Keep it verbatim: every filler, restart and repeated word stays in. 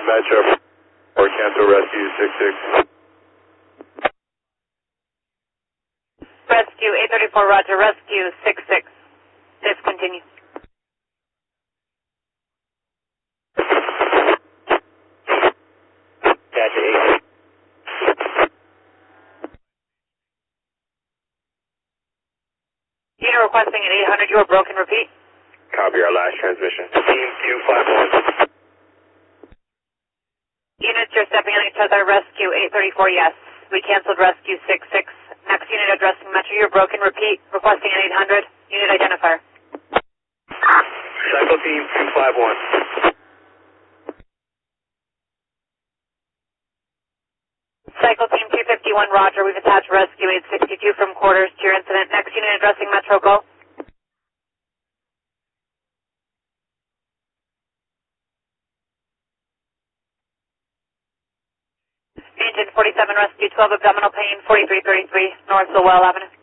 Metro or cancel rescue six six. Rescue eight thirty-four, roger, rescue six six. Discontinue. Gotcha, eight. Unit requesting at eight hundred, you are broken, repeat. Copy our last transmission. Team two five one. Units, you're stepping on each other, rescue eight thirty-four, yes. We canceled rescue six six. Next unit addressing Metro, you're broken, repeat. Requesting at eight hundred, unit identifier. Cycle team two five one. Cycle team two fifty-one, roger. We've attached rescue eight sixty-two from quarters to your incident. Next unit addressing Metro, go. Engine forty-seven, rescue twelve, abdominal pain, forty-three thirty-three, North Lowell Avenue.